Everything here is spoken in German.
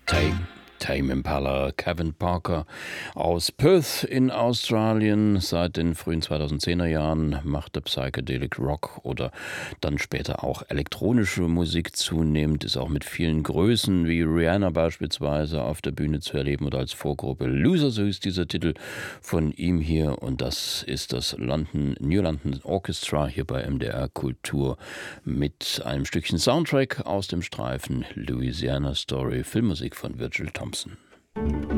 Tame Impala, Kevin Parker aus Perth in Australien. Seit den frühen 2010er Jahren machte Psychedelic Rock oder dann später auch elektronische Musik zunehmend, ist auch mit vielen Größen wie Rihanna beispielsweise auf der Bühne zu erleben oder als Vorgruppe. Loser, so ist dieser Titel von ihm hier, und das ist das New London Orchestra hier bei MDR Kultur mit einem Stückchen Soundtrack aus dem Streifen Louisiana Story, Filmmusik von Virgil Thompson.